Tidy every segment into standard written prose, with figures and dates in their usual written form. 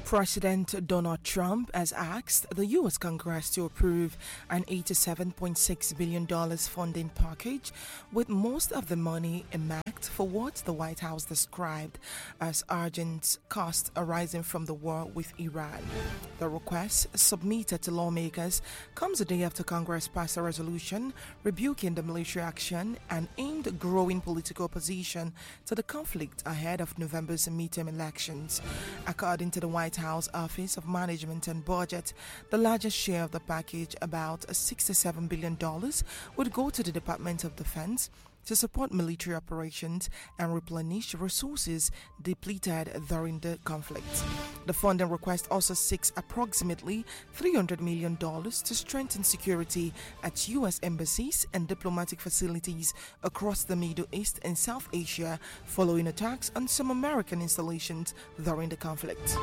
President Donald Trump has asked the U.S. Congress to approve an $87.6 billion funding package, with most of the money earmarked for what the White House described as urgent costs arising from the war with Iran. The request, submitted to lawmakers, comes a day after Congress passed a resolution rebuking the military action and aimed at growing political opposition to the conflict ahead of November's midterm elections. According to the White House Office of Management and Budget, the largest share of the package, about $67 billion, would go to the Department of Defense to support military operations and replenish resources depleted during the conflict. The funding request also seeks approximately $300 million to strengthen security at U.S. embassies and diplomatic facilities across the Middle East and South Asia following attacks on some American installations during the conflict.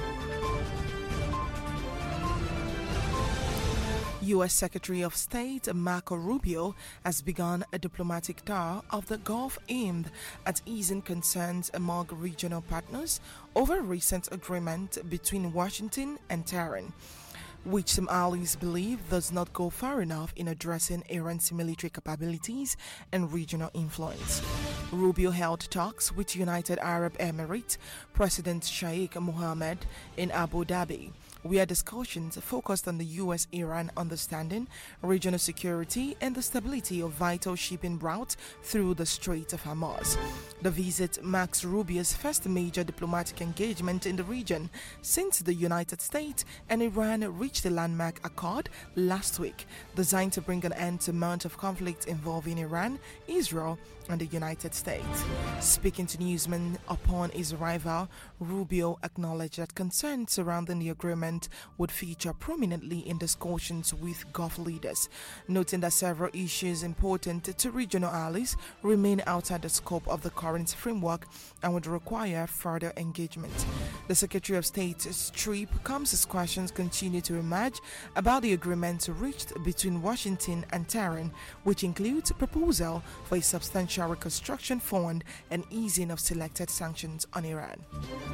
U.S. Secretary of State Marco Rubio has begun a diplomatic tour of the Gulf aimed at easing concerns among regional partners over a recent agreement between Washington and Tehran, which some allies believe does not go far enough in addressing Iran's military capabilities and regional influence. Rubio held talks with United Arab Emirates President Sheikh Mohammed in Abu Dhabi, where discussions focused on the U.S.-Iran understanding, regional security, and the stability of vital shipping routes through the Strait of Hormuz. The visit marks Rubio's first major diplomatic engagement in the region since the United States and Iran reached a landmark accord last week, designed to bring an end to months of conflict involving Iran, Israel, and the United States. Speaking to newsmen upon his arrival, Rubio acknowledged that concerns surrounding the agreement would feature prominently in discussions with Gulf leaders, noting that several issues important to regional allies remain outside the scope of the current framework and would require further engagement. The Secretary of State's trip comes as questions continue to emerge about the agreement reached between Washington and Tehran, which includes a proposal for a substantial reconstruction fund and easing of selected sanctions on Iran.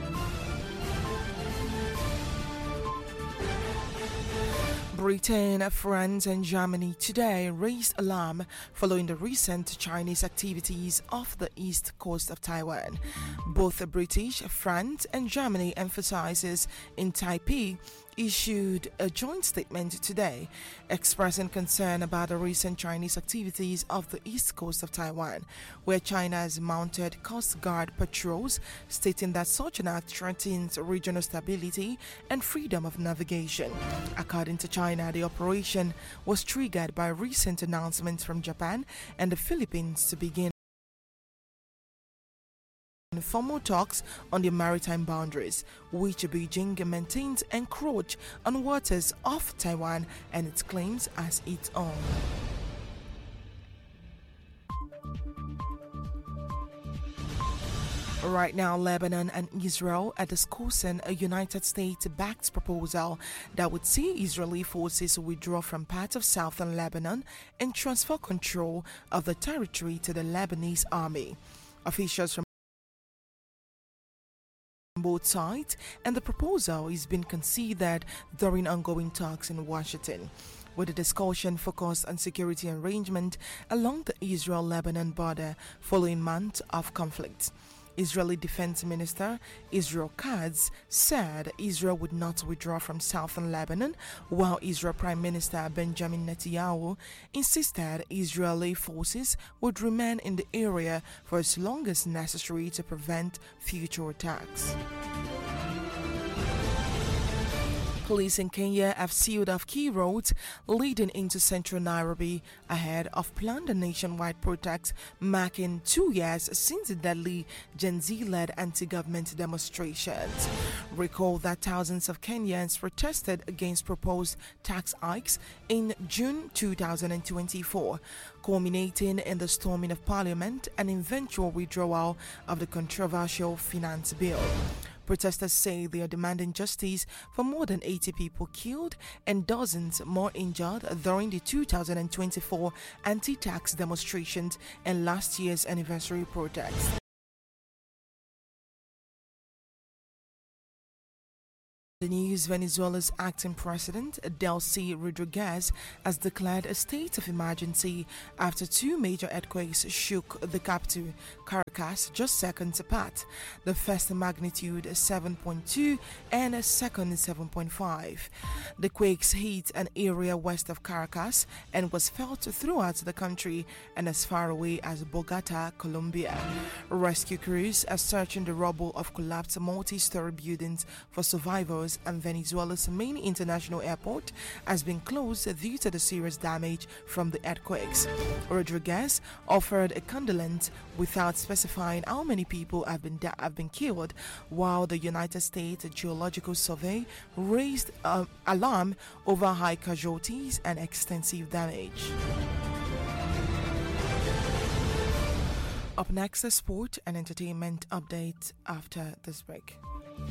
Britain, France, and Germany today raised alarm following the recent Chinese activities off the east coast of Taiwan. Both British, France, and Germany emphasizes in Taipei issued a joint statement today expressing concern about the recent Chinese activities off the east coast of Taiwan, where China has mounted Coast Guard patrols, stating that such an act threatens regional stability and freedom of navigation. According to China, the operation was triggered by recent announcements from Japan and the Philippines to begin formal talks on the maritime boundaries, which Beijing maintains encroach on waters off Taiwan and its claims as its own. Right now, Lebanon and Israel are discussing a United States-backed proposal that would see Israeli forces withdraw from parts of southern Lebanon and transfer control of the territory to the Lebanese army. Officials from both sides, and the proposal is being considered during ongoing talks in Washington, with the discussion focused on security arrangement along the Israel-Lebanon border following months of conflict. Israeli Defense Minister Israel Katz said Israel would not withdraw from southern Lebanon, while Israel Prime Minister Benjamin Netanyahu insisted Israeli forces would remain in the area for as long as necessary to prevent future attacks. Police in Kenya have sealed off key roads leading into central Nairobi ahead of planned nationwide protests marking 2 years since the deadly Gen Z-led anti-government demonstrations. Recall that thousands of Kenyans protested against proposed tax hikes in June 2024, culminating in the storming of Parliament and eventual withdrawal of the controversial finance bill. Protesters say they are demanding justice for more than 80 people killed and dozens more injured during the 2024 anti-tax demonstrations and last year's anniversary protests. The news: Venezuela's acting president, Delcy Rodriguez, has declared a state of emergency after two major earthquakes shook the capital, Caracas, just seconds apart. The first magnitude 7.2 and a second 7.5. The quakes hit an area west of Caracas and was felt throughout the country and as far away as Bogota, Colombia. Rescue crews are searching the rubble of collapsed multi-story buildings for survivors, and Venezuela's main international airport has been closed due to the serious damage from the earthquakes. Rodriguez offered a condolence without specifying how many people have been killed, while the United States Geological Survey raised alarm over high casualties and extensive damage. Up next, a sport and entertainment update after this break.